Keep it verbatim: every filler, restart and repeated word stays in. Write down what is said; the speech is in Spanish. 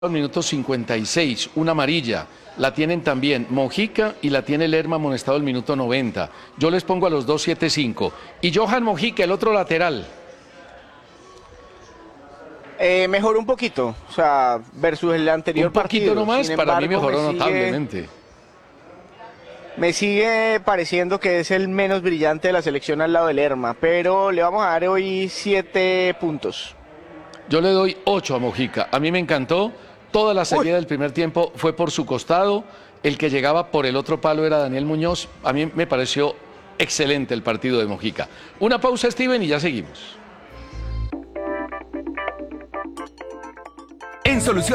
Minuto cincuenta y seis, una amarilla. La tienen también Mojica y la tiene Lerma amonestado el minuto noventa. Yo les pongo a los dos siete cinco. Y Johan Mojica, el otro lateral. Eh, mejoró un poquito, o sea, versus el anterior Un poquito partido. nomás, Sin para mí embargo, mejoró me sigue- notablemente. Me sigue pareciendo que es el menos brillante de la selección al lado del Lerma, pero le vamos a dar hoy siete puntos. Yo le doy ocho a Mojica. A mí me encantó. Toda la salida Uy. del primer tiempo fue por su costado. El que llegaba por el otro palo era Daniel Muñoz. A mí me pareció excelente el partido de Mojica. Una pausa, Steven, y ya seguimos. En Solución